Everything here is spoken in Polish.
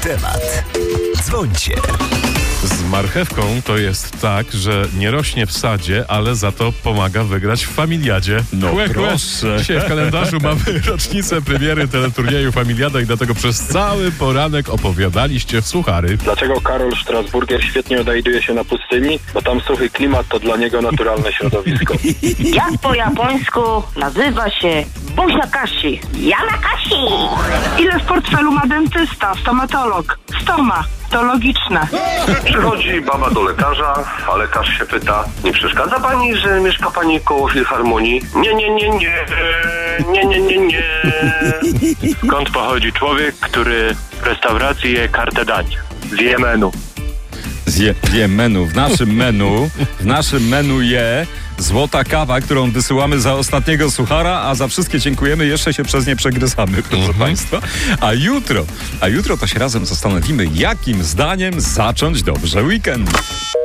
temat. Dzwońcie. Z marchewką to jest tak, że nie rośnie w sadzie, ale za to pomaga wygrać w Familiadzie. Proszę. Dzisiaj w kalendarzu mamy rocznicę premiery teleturnieju Familiada i dlatego przez cały poranek opowiadaliście w suchary. Dlaczego Karol Strasburger świetnie odnajduje się na pustyni? Bo tam suchy klimat to dla niego naturalne środowisko. Jak po japońsku nazywa się Buziakashi? Yamakasi! Ile w portfelu ma dentysta, stomatolog? Stoma. To logiczne. Przychodzi baba do lekarza, a lekarz się pyta: nie przeszkadza pani, że mieszka pani koło filharmonii? Nie. Skąd pochodzi człowiek, który w restauracji je kartę dań? Z Jemenu. Z Jemenu. W naszym menu złota kawa, którą wysyłamy za ostatniego suchara, a za wszystkie dziękujemy, jeszcze się przez nie przegryzamy, proszę Państwa. A jutro to się razem zastanowimy, jakim zdaniem zacząć dobrze weekend.